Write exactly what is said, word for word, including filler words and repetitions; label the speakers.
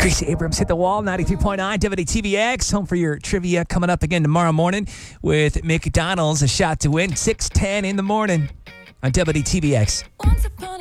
Speaker 1: Gracie Abrams hit the wall, ninety-three point nine W T V X. Home for your trivia coming up again tomorrow morning with McDonald's, a shot to win, six ten in the morning on W T V X.
Speaker 2: Once upon a